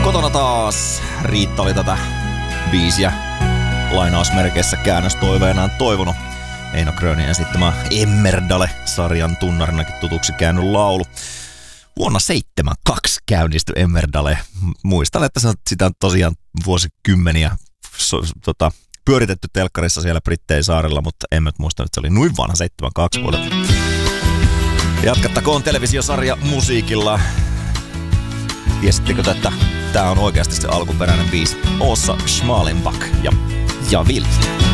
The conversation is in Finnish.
Kotona taas Riitta oli tätä biisiä lainausmerkeissä käännöstoiveenaan toivonut. Eino Grönin esittämä Emmerdale-sarjan tunnarinakin tutuksi käynyt laulu. Vuonna 1972 käynnistyi Emmerdale. Muistan, että sitä on tosiaan vuosikymmeniä pyöritetty telkkarissa siellä Brittein saarella, mutta en nyt muista, että se oli noin vanha 72 vuodelta. Jatkattakoon televisiosarja musiikilla. Tiesittekö, että tää on oikeasti se alkuperäinen biisi? Åsa Schmalenbach ja Vill.